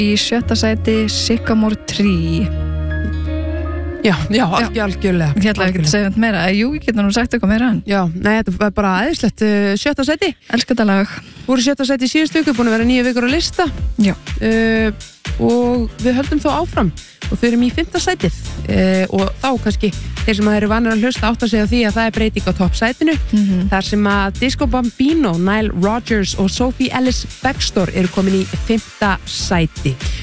Í 7. sæti Sycamore Tree. Já, algjörlega. Ég ætla ekki að segja meira. Jú, ég geta nú sagt eitthvað meira en. Já, nei, þetta var bara æðislegt. 7. sæti. Elskar þetta lag. Voru 7. sæti í síðustu viku, búin að vera 9 vikur á lista. Já. Og við höldum þá áfram og förum í 5. sætið. Og þá kannski þeir sem eru vanir að hlusta átt að segja því að það er breyting á toppsætinu. Þar sem að Disco Bambino, Nile Rodgers og Sophie Ellis-Bextor eru komin í 5. sæti.